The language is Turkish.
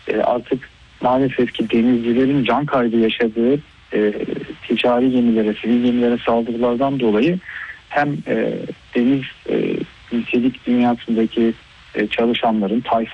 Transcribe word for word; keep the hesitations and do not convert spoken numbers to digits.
e, artık maalesef ki denizcilerin can kaybı yaşadığı e, ticari gemilere, sivil gemilere saldırılardan dolayı hem e, deniz e, nitelik dünyasındaki e, çalışanların, tayfa